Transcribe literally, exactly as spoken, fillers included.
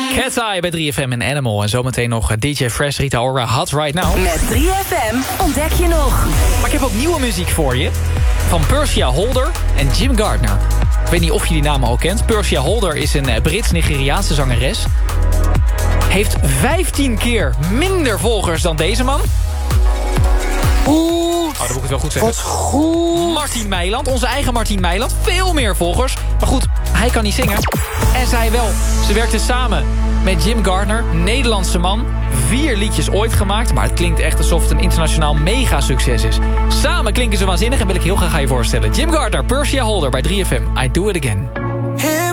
Cat's Eye bij drie F M en Animal. En zometeen nog D J Fresh, Rita Ora, Hot Right Now. Met drie F M ontdek je nog. Maar ik heb ook nieuwe muziek voor je. Van Persia Holder en Jim Gardner. Ik weet niet of je die namen al kent. Persia Holder is een Brits-Nigeriaanse zangeres. Heeft vijftien keer minder volgers dan deze man. Oeh. Oh, dan moet ik het wel goed zeggen. Wat goed. Martin Meiland, onze eigen Martin Meiland. Veel meer volgers. Maar goed, hij kan niet zingen. En zij wel. Ze werkte samen met Jim Gardner, Nederlandse man. Vier liedjes ooit gemaakt. Maar het klinkt echt alsof het een internationaal mega succes is. Samen klinken ze waanzinnig en wil ik heel graag aan je voorstellen. Jim Gardner, Persia Holder bij drie F M. I Do It Again.